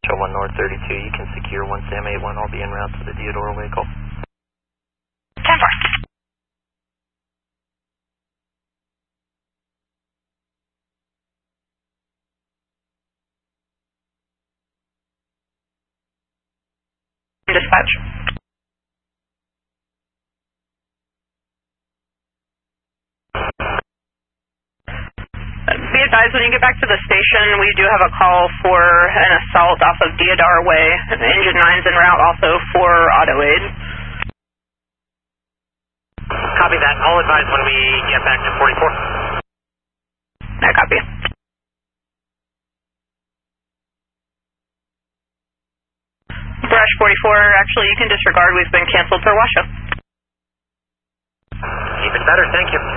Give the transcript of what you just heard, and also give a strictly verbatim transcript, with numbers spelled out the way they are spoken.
one North thirty-two, you can secure one Sam eight one, I'll be en route to the Deodoro vehicle. ten four. Dispatch. Be advised, when you get back to the station, we do have a call for an assault off of Deodar Way. Engine nine's en route also for auto aid. Copy that. I'll advise when we get back to forty-four. I copy. Brush forty-four, actually you can disregard, we've been canceled per Washoe. Even better, thank you.